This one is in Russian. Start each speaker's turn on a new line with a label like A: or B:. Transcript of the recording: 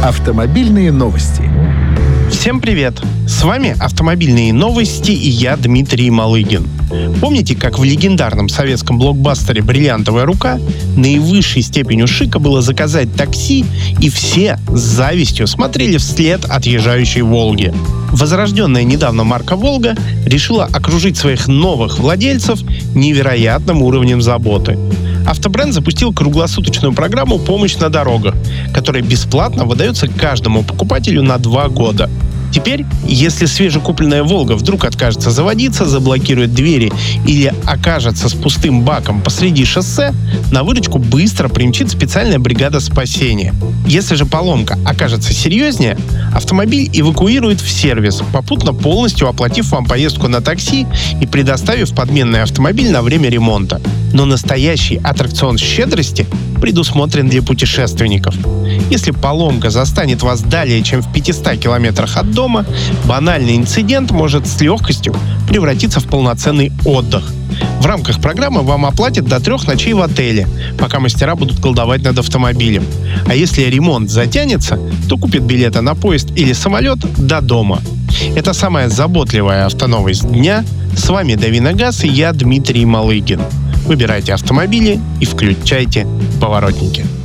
A: Автомобильные новости.
B: Всем привет! С вами «Автомобильные новости» и я, Дмитрий Малыгин. Помните, как в легендарном советском блокбастере «Бриллиантовая рука» наивысшей степенью шика было заказать такси, и все с завистью смотрели вслед отъезжающей «Волги»? Возрожденная недавно марка «Волга» решила окружить своих новых владельцев невероятным уровнем заботы. Автобренд запустил круглосуточную программу «Помощь на дорогах», которая бесплатно выдается каждому покупателю на 2 года. Теперь, если свежекупленная «Волга» вдруг откажется заводиться, заблокирует двери или окажется с пустым баком посреди шоссе, на выручку быстро примчит специальная бригада спасения. Если же поломка окажется серьезнее, автомобиль эвакуируют в сервис, попутно полностью оплатив вам поездку на такси и предоставив подменный автомобиль на время ремонта. Но настоящий аттракцион щедрости предусмотрен для путешественников. Если поломка застанет вас далее, чем в 500 километрах от дома, банальный инцидент может с легкостью превратиться в полноценный отдых. В рамках программы вам оплатят до 3 ночей в отеле, пока мастера будут колдовать над автомобилем. А если ремонт затянется, то купят билеты на поезд или самолет до дома. Это самая заботливая автоновость дня. С вами Давиногаз и я, Дмитрий Малыгин. Выбирайте автомобили и включайте поворотники.